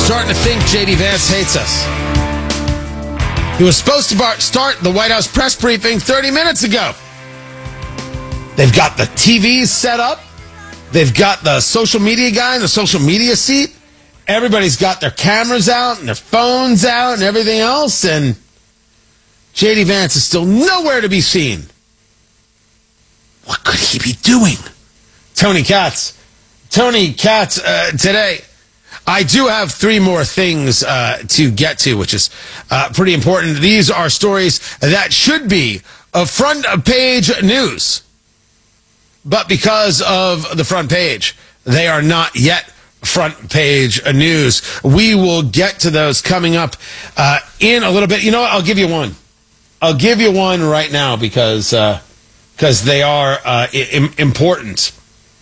Starting to think J.D. Vance hates us. He was supposed to start the White House press briefing 30 minutes ago. They've got the TVs set up. They've got the social media guy in the social media seat. Everybody's got their cameras out and their phones out and everything else. And J.D. Vance is still nowhere to be seen. What could he be doing? Tony Katz. Today. I do have three more things to get to, which is pretty important. These are stories that should be front page news. But because of the front page, they are not yet front page news. We will get to those coming up in a little bit. You know what? I'll give you one. I'll give you one right now because they are important.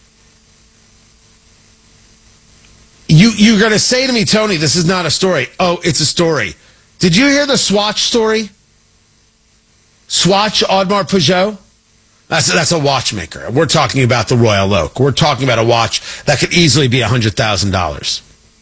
You're going to say to me, Tony, this is not a story. Oh, it's a story. Did you hear the Swatch story? Swatch Audemars Piguet? That's a watchmaker. We're talking about the Royal Oak. We're talking about a watch that could easily be $100,000.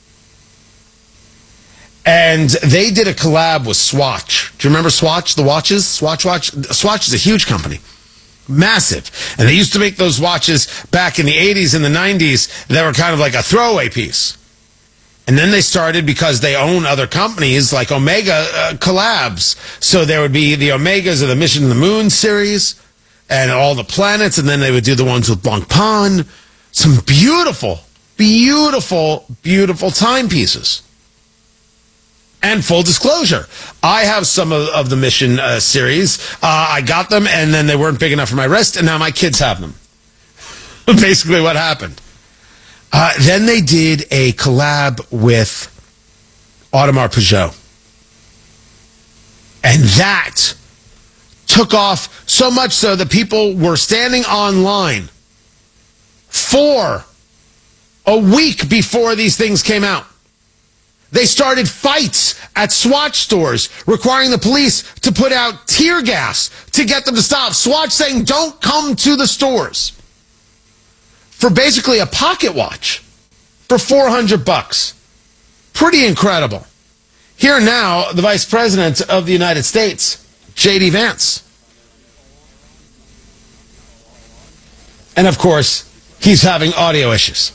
And they did a collab with Swatch. Do you remember Swatch, the watches? Swatch is a huge company. Massive. And they used to make those watches back in the 80s and the 90s that were kind of like a throwaway piece. And then they started, because they own other companies like Omega, collabs. So there would be the Omegas of the Mission to the Moon series and all the planets, and then they would do the ones with Blancpain. Some beautiful, beautiful, beautiful timepieces. And full disclosure, I have some of the Mission series. I got them, and then they weren't big enough for my wrist, and now my kids have them. Basically what happened. Then they did a collab with Audemars Piguet. And that took off so much so that people were standing online for a week before these things came out. They started fights at Swatch stores requiring the police to put out tear gas to get them to stop. Swatch saying, don't come to the stores. For basically a pocket watch for $400. Pretty incredible. Here now, the Vice President of the United States, J.D. Vance. And of course, he's having audio issues.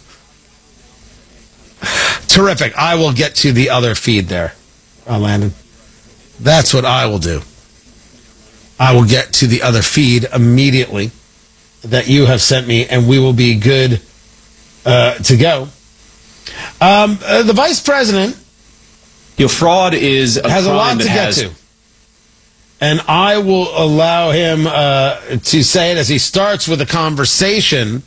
Terrific. I will get to the other feed there, Landon. That's what I will do. I will get to the other feed immediately that you have sent me, and we will be good to go. The Vice President fraud is has a lot to get to. And I will allow him to say it as he starts with a conversation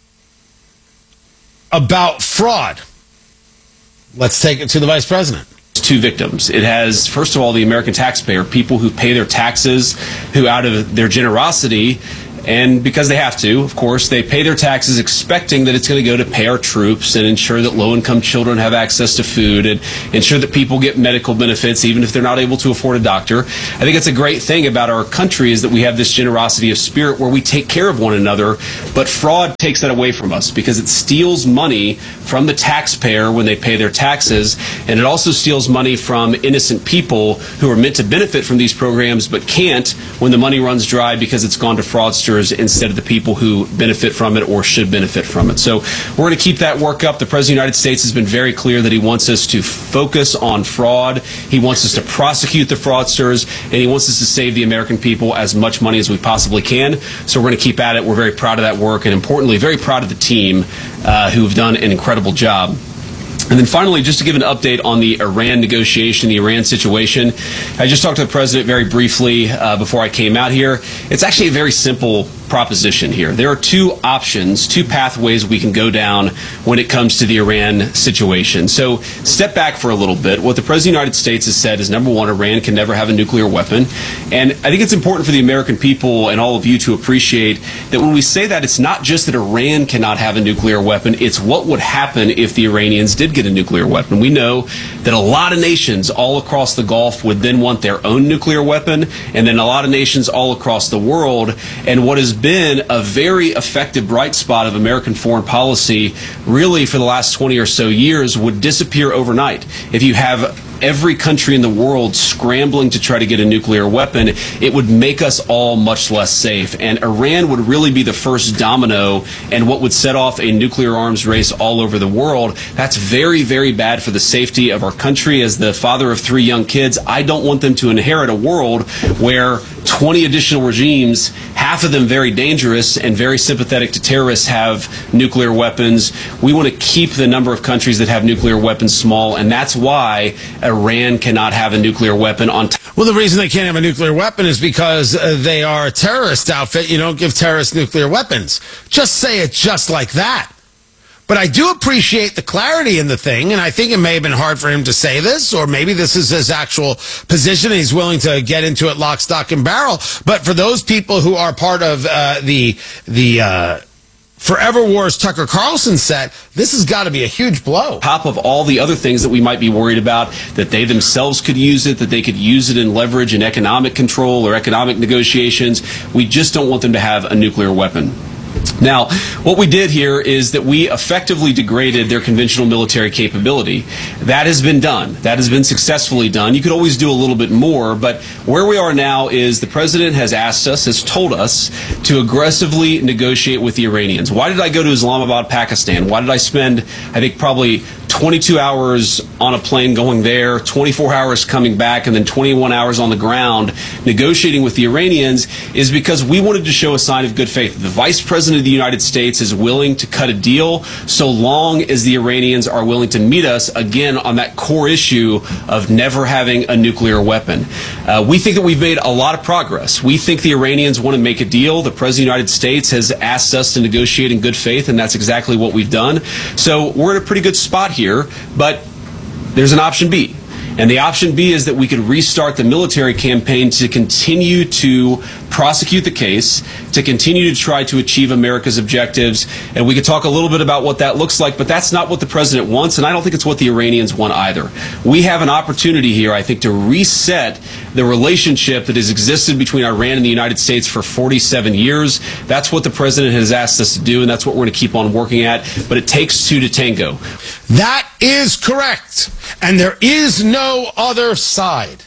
about fraud. Let's take it to the Vice President. Two victims. It has, first of all, the American taxpayer, people who pay their taxes, who out of their generosity, and because they have to, of course, they pay their taxes expecting that it's going to go to pay our troops and ensure that low-income children have access to food and ensure that people get medical benefits even if they're not able to afford a doctor. I think it's a great thing about our country is that we have this generosity of spirit where we take care of one another, but fraud takes that away from us because it steals money from the taxpayer when they pay their taxes, and it also steals money from innocent people who are meant to benefit from these programs but can't when the money runs dry because it's gone to fraudsters instead of the people who benefit from it or should benefit from it. So we're going to keep that work up. The President of the United States has been very clear that he wants us to focus on fraud. He wants us to prosecute the fraudsters, and he wants us to save the American people as much money as we possibly can. So we're going to keep at it. We're very proud of that work, and importantly, very proud of the team who have done an incredible job. And then finally, just to give an update on the Iran negotiation, the Iran situation, I just talked to the President very briefly before I came out here. It's actually a very simple proposition here. There are two options, two pathways we can go down when it comes to the Iran situation. So step back for a little bit. What the President of the United States has said is, number one, Iran can never have a nuclear weapon. And I think it's important for the American people and all of you to appreciate that when we say that, it's not just that Iran cannot have a nuclear weapon, it's what would happen if the Iranians did get a nuclear weapon. We know that a lot of nations all across the Gulf would then want their own nuclear weapon, and then a lot of nations all across the world. And what has been a very effective bright spot of American foreign policy, really for the last 20 or so years, would disappear overnight. If you have every country in the world scrambling to try to get a nuclear weapon, it would make us all much less safe. And Iran would really be the first domino and what would set off a nuclear arms race all over the world. That's very, very bad for the safety of our country. As the father of 3 young kids, I don't want them to inherit a world where 20 additional regimes, half of them very dangerous and very sympathetic to terrorists, have nuclear weapons. We want to keep the number of countries that have nuclear weapons small, and that's why Iran cannot have a nuclear weapon on top. Well, the reason they can't have a nuclear weapon is because they are a terrorist outfit. You don't give terrorists nuclear weapons. Just say it just like that. But I do appreciate the clarity in the thing, and I think it may have been hard for him to say this, or maybe this is his actual position, and he's willing to get into it lock, stock, and barrel. But for those people who are part of the Forever Wars Tucker Carlson set, this has got to be a huge blow. Top of all the other things that we might be worried about, that they themselves could use it, that they could use it in leverage in economic control or economic negotiations. We just don't want them to have a nuclear weapon. Now, what we did here is that we effectively degraded their conventional military capability. That has been done. That has been successfully done. You could always do a little bit more, but where we are now is the president has asked us, has told us, to aggressively negotiate with the Iranians. Why did I go to Islamabad, Pakistan? Why did I spend, I think, probably 22 hours on a plane going there, 24 hours coming back, and then 21 hours on the ground negotiating with the Iranians? Is because we wanted to show a sign of good faith. The Vice President of the United States is willing to cut a deal so long as the Iranians are willing to meet us, again, on that core issue of never having a nuclear weapon. We think that we've made a lot of progress. We think the Iranians want to make a deal. The President of the United States has asked us to negotiate in good faith, and that's exactly what we've done. So we're in a pretty good spot here, but there's an option B. And the option B is that we could restart the military campaign to continue to prosecute the case, to continue to try to achieve America's objectives. And we could talk a little bit about what that looks like, but that's not what the president wants, and I don't think it's what the Iranians want either. We have an opportunity here, I think, to reset the relationship that has existed between Iran and the United States for 47 years. That's what the president has asked us to do, and that's what we're going to keep on working at. But it takes 2 to tango. That is correct. And there is no other side.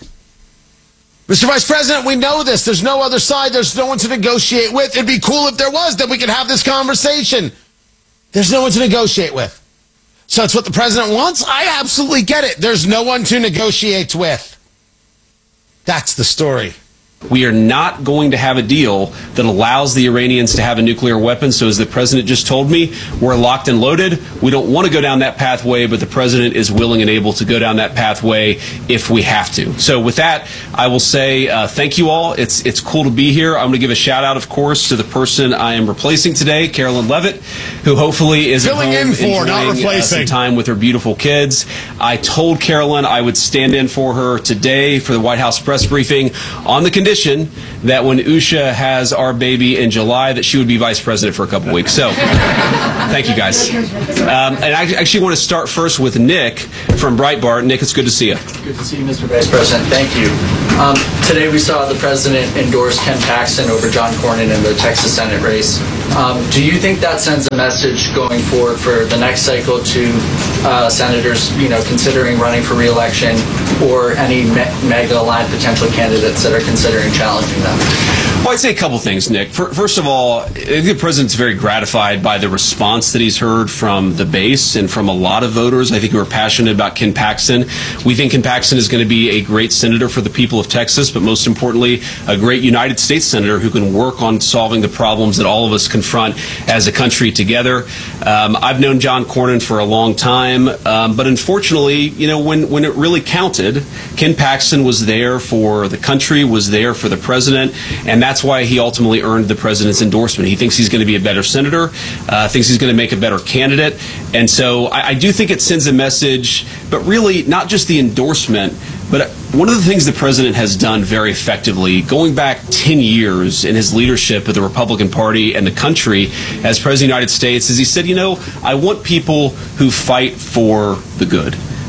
Mr. Vice President, we know this. There's no other side. There's no one to negotiate with. It'd be cool if there was, that we could have this conversation. There's no one to negotiate with. So it's what the president wants? I absolutely get it. There's no one to negotiate with. That's the story. We are not going to have a deal that allows the Iranians to have a nuclear weapon. So as the president just told me, we're locked and loaded. We don't want to go down that pathway, but the president is willing and able to go down that pathway if we have to. So with that, I will say thank you all. It's cool to be here. I'm going to give a shout out, of course, to the person I am replacing today, Carolyn Levitt, who hopefully is filling at home in for, not enjoying replacing, some time with her beautiful kids. I told Carolyn I would stand in for her today for the White House press briefing on the condition that when Usha has our baby in July, that she would be vice president for a couple weeks. So, thank you guys. And I actually want to start first with Nick from Breitbart. Nick, it's good to see you. Good to see you, Mr. Vice President. Thank you. Today we saw the president endorse Ken Paxton over John Cornyn in the Texas Senate race. Do you think that sends a message going forward for the next cycle to senators, considering running for re-election, or any MAGA-aligned potential candidates that are considering challenging them? Well, I'd say a couple things, Nick. First of all, I think the president's very gratified by the response that he's heard from the base and from a lot of voters, I think, who are passionate about Ken Paxton. We think Ken Paxton is going to be a great senator for the people of Texas, but most importantly, a great United States senator who can work on solving the problems that all of us confront as a country together. I've known John Cornyn for a long time, but unfortunately, when it really counted, Ken Paxton was there for the country, was there for the president, and that's why he ultimately earned the president's endorsement. He thinks he's going to be a better senator, thinks he's going to make a better candidate, and so I do think it sends a message, but really not just the endorsement, but one of the things the president has done very effectively, going back 10 years in his leadership of the Republican Party and the country as President of the United States, is he said, I want people who fight for the good.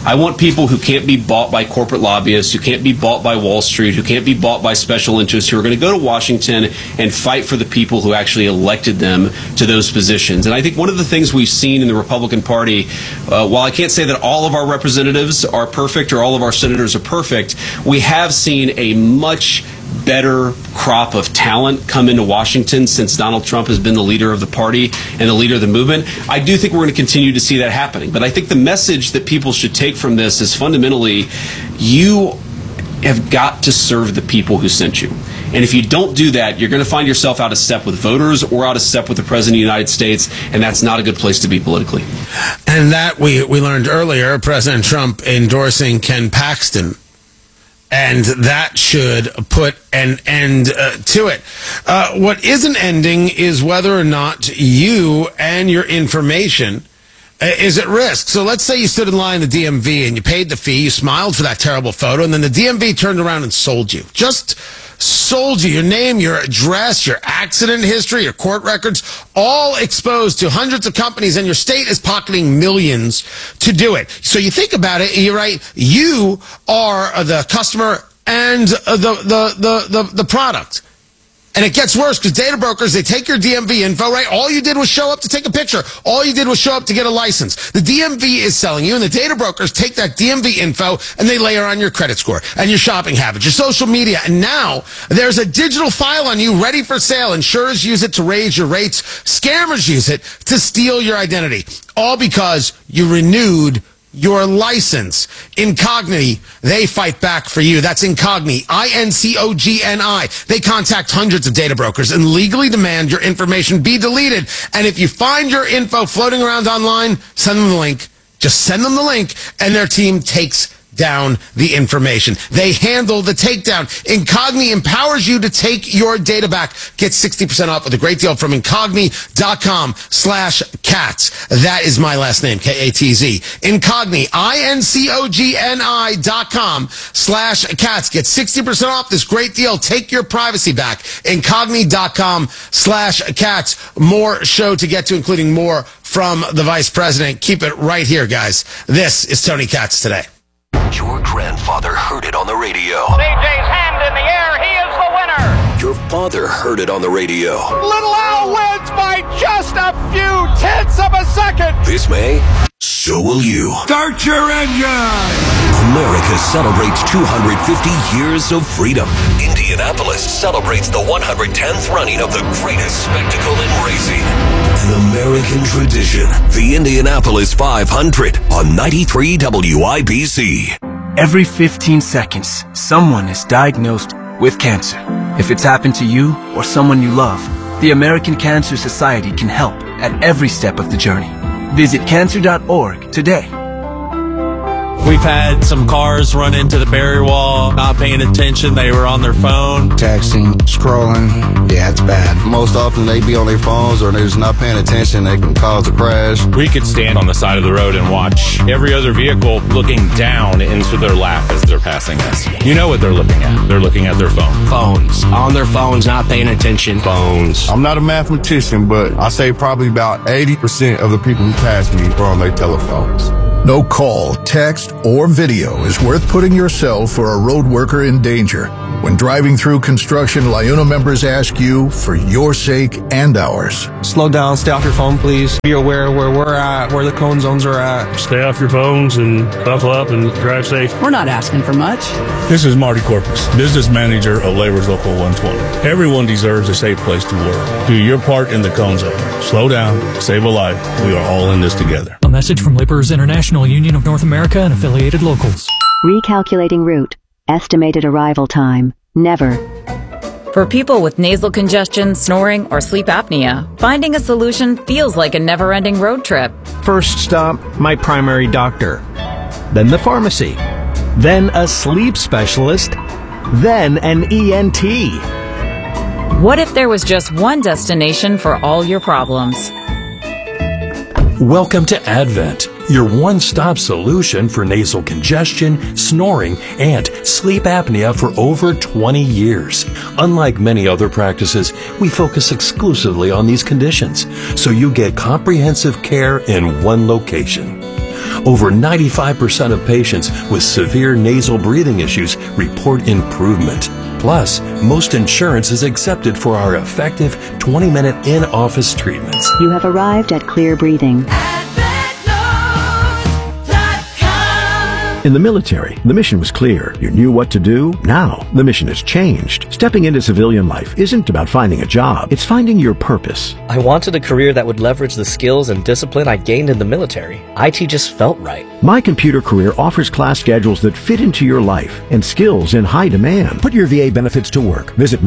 I want people who can't be bought by corporate lobbyists, who can't be bought by Wall Street, who can't be bought by special interests, who are going to go to Washington and fight for the people who actually elected them to those positions. And I think one of the things we've seen in the Republican Party, while I can't say that all of our representatives are perfect or all of our senators are perfect, we have seen a much better crop of talent come into Washington since Donald Trump has been the leader of the party and the leader of the movement. I do think we're going to continue to see that happening. But I think the message that people should take from this is fundamentally, you have got to serve the people who sent you. And if you don't do that, you're going to find yourself out of step with voters or out of step with the President of the United States, and that's not a good place to be politically. And that we learned earlier, President Trump endorsing Ken Paxton. And that should put an end to it. What isn't ending is whether or not you and your information is at risk. So let's say you stood in line at the DMV and you paid the fee, you smiled for that terrible photo, and then the DMV turned around and sold you. Just sold you your name, your address, your accident history, your court records, all exposed to hundreds of companies, and your state is pocketing millions to do it. So you think about it, you're right, you are the customer and the product. And it gets worse because data brokers, they take your DMV info, right? All you did was show up to take a picture. All you did was show up to get a license. The DMV is selling you, and the data brokers take that DMV info and they layer on your credit score and your shopping habits, your social media. And now there's a digital file on you ready for sale. Insurers use it to raise your rates. Scammers use it to steal your identity. All because you renewed your license. Incogni, they fight back for you. That's Incogni, INCOGNI. They contact hundreds of data brokers and legally demand your information be deleted. And if you find your info floating around online, send them the link. Just send them the link, and their team takes down the information. They handle the takedown. Incogni empowers you to take your data back. Get 60% off with a great deal from Incogni.com/cats. That is my last name, K-A-T-Z. Incogni, INCOGNI.com/cats. Get 60% off this great deal. Take your privacy back. Incogni.com/cats. More show to get to, including more from the Vice President. Keep it right here, guys. This is Tony Katz Today. Your grandfather heard it on the radio. CJ's hand in the air. He is the winner. Your father heard it on the radio. Little Al wins by just a few tenths of a second. This May, so will you. Start your engine. America celebrates 250 years of freedom. Indianapolis celebrates the 110th running of the greatest spectacle in racing. An American tradition. The Indianapolis 500 on 93 WIBC. Every 15 seconds, someone is diagnosed with cancer. If it's happened to you or someone you love, the American Cancer Society can help at every step of the journey. Visit cancer.org today. We've had some cars run into the barrier wall, not paying attention. They were on their phone. Texting, scrolling. Yeah, it's bad. Most often they be on their phones or they're just not paying attention. They can cause a crash. We could stand on the side of the road and watch every other vehicle looking down into their lap as they're passing us. You know what they're looking at. They're looking at their phone. Phones. On their phones, not paying attention. Phones. I'm not a mathematician, but I say probably about 80% of the people who pass me are on their telephones. No call, text, or video is worth putting yourself or a road worker in danger. When driving through construction, LIUNA members ask you for your sake and ours. Slow down, stay off your phone, please. Be aware of where we're at, where the cone zones are at. Stay off your phones and buckle up and drive safe. We're not asking for much. This is Marty Corpus, business manager of Labor's Local 120. Everyone deserves a safe place to work. Do your part in the cone zone. Slow down, save a life. We are all in this together. A message from Laborers International Union of North America and affiliated locals. Recalculating route. Estimated arrival time. Never. For people with nasal congestion, snoring, or sleep apnea, finding a solution feels like a never-ending road trip. First stop, my primary doctor. Then the pharmacy. Then a sleep specialist. Then an ENT. What if there was just one destination for all your problems? Welcome to Advent, your one-stop solution for nasal congestion, snoring, and sleep apnea for over 20 years. Unlike many other practices, we focus exclusively on these conditions, so you get comprehensive care in one location. Over 95% of patients with severe nasal breathing issues report improvement. Plus, most insurance is accepted for our effective 20-minute in-office treatments. You have arrived at Clear Breathing. In the military, the mission was clear. You knew what to do. Now, the mission has changed. Stepping into civilian life isn't about finding a job. It's finding your purpose. I wanted a career that would leverage the skills and discipline I gained in the military. IT just felt right. My Computer Career offers class schedules that fit into your life and skills in high demand. Put your VA benefits to work. Visit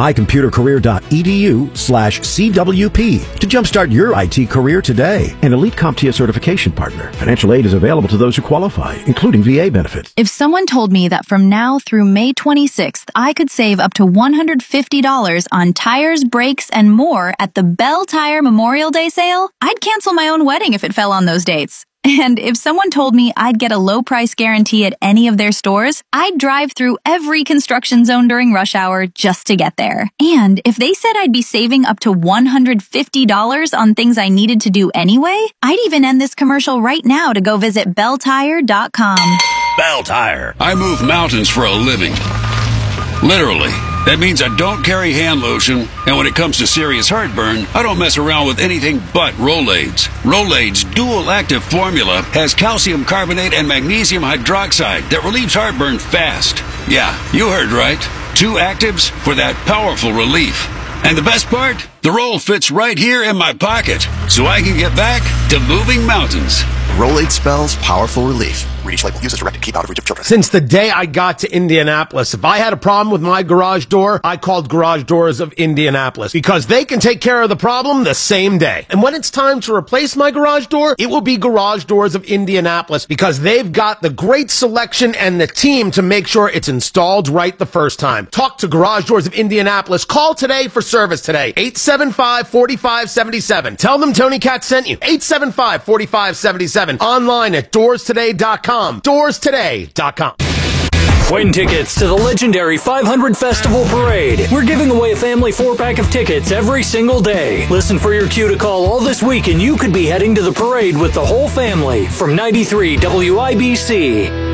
mycomputercareer.edu/CWP to jumpstart your IT career today. An Elite CompTIA certification partner. Financial aid is available to those who qualify, including VA benefits. If someone told me that from now through May 26th, I could save up to $150 on tires, brakes, and more at the Bell Tire Memorial Day sale, I'd cancel my own wedding if it fell on those dates. And if someone told me I'd get a low price guarantee at any of their stores, I'd drive through every construction zone during rush hour just to get there. And if they said I'd be saving up to $150 on things I needed to do anyway, I'd even end this commercial right now to go visit belltire.com. Bell Tire. I move mountains for a living. Literally. That means I don't carry hand lotion, and when it comes to serious heartburn, I don't mess around with anything but Rolaids. Rolaids' dual-active formula has calcium carbonate and magnesium hydroxide that relieves heartburn fast. Yeah, you heard right. 2 actives for that powerful relief. And the best part? The roll fits right here in my pocket, so I can get back to moving mountains. Rolade spells powerful relief. Read each label. Use as directed. Keep out of reach of children. Since the day I got to Indianapolis, if I had a problem with my garage door, I called Garage Doors of Indianapolis because they can take care of the problem the same day. And when it's time to replace my garage door, it will be Garage Doors of Indianapolis because they've got the great selection and the team to make sure it's installed right the first time. Talk to Garage Doors of Indianapolis. Call today for service today. 875-4577. Tell them Tony Katz sent you. 875-4577. Online at doorstoday.com. doorstoday.com. Win tickets to the legendary 500 Festival Parade. We're giving away a family 4-pack of tickets every single day. Listen for your cue to call all this week and you could be heading to the parade with the whole family. From 93 WIBC.